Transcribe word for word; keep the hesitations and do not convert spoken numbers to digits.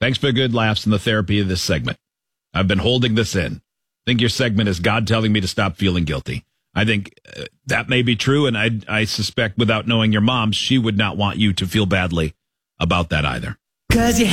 Thanks for the good laughs and the therapy of this segment. I've been holding this in. I think your segment is God telling me to stop feeling guilty. I think uh, that may be true, and I, I suspect without knowing your mom, she would not want you to feel badly about that either. 'Cause you